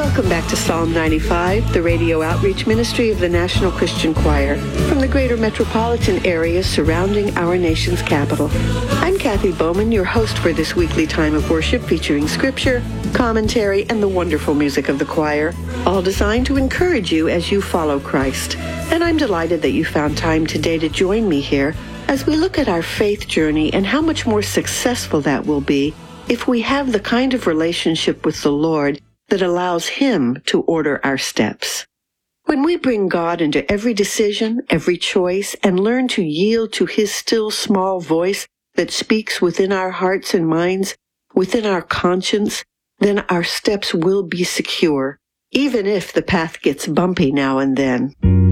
Welcome back to Psalm 95, the radio outreach ministry of the National Christian Choir from the greater metropolitan area surrounding our nation's capital. I'm Kathy Bowman, your host for this weekly time of worship featuring scripture, commentary, and the wonderful music of the choir, all designed to encourage you as you follow Christ. And I'm delighted that you found time today to join me here as we look at our faith journey and how much more successful that will be if we have the kind of relationship with the Lord that allows Him to order our steps. When we bring God into every decision, every choice, and learn to yield to His still small voice that speaks within our hearts and minds, within our conscience, then our steps will be secure, even if the path gets bumpy now and then.